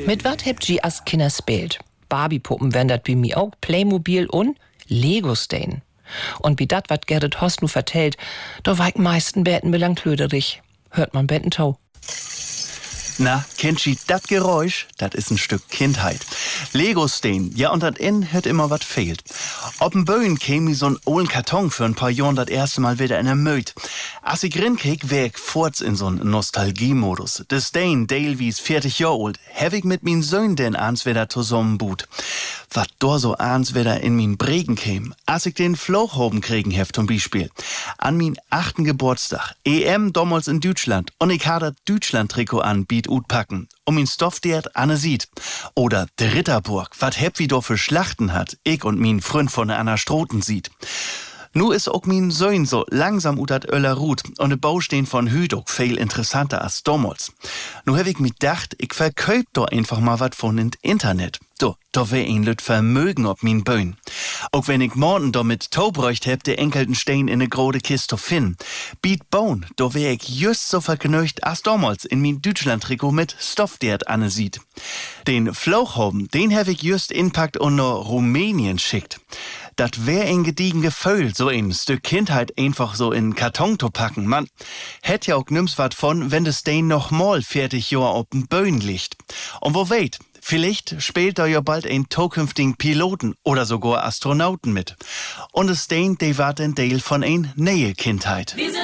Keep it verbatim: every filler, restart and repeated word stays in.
Mit wat hebt ihr als Kinder spielt? Barbie-Puppen wären dat bei mir auch, Playmobil und Lego-Stein. Und wie dat, wat Gerrit Hoss nu vertellt, da war ich meisten Betten belang klöderig. Hört man Bettentau. Na, kennt ihr dat Geräusch? Dat is ein Stück Kindheit. Lego-Stein, ja, und dat in hört immer wat fehlt. Ob'n Böen käm ich so'n ollen Karton für ein paar Jahren dat erste Mal wieder in der Möd. Als ich rinkrieg, wär ich forts in so'n Nostalgie-Modus. De Stein, Dale wie's vierzig Jahre alt, hab ich mit min Söhn denn ans wieder zusammen boot. Wat do so ans wieder in min Bregen käm, als ich den Flochhoben kriegen hef zum Beispiel. An min achten Geburtstag, E M damals in Deutschland, und ich ha dat Deutschland-Trikot an, biet ut packen, um ihn Stoff dert Anne sieht. Oder de Ritterburg, wat heb wie do für Schlachten hat, ich und min Freund von der Anna Stroten sieht. Nu is ook min Söhn so langsam ut dat Öller Rut und de Baustehen von Hüt ook viel interessanter als damals. Nu hab ich mir gedacht, ich verköp do einfach mal wat von int Internet. Do, da wär ein Lüt Vermögen ob min Böen. Auch wenn ich morgen do mit Taubräucht heb, de enkelten Stein in ne grode Kiste finden. Biet bauen, da wär ich just so verknöcht als damals in min Deutschland-Trikot mit Stoff dert Anne sieht. Den Flauchhoben, den hab ich just inpackt und nach Rumänien schickt. Dat wär ein gediegen Gefühl, so ein Stück Kindheit einfach so in Karton zu packen. Man hätt ja auch nimm's wat von, wenn das Stein noch mal vierzig Jahre auf dem Böen liegt. Und wo weht, vielleicht spielt da ja bald ein zukünftigen Piloten oder sogar Astronauten mit. Und das Stein, de war ein Teil von ein neue Kindheit.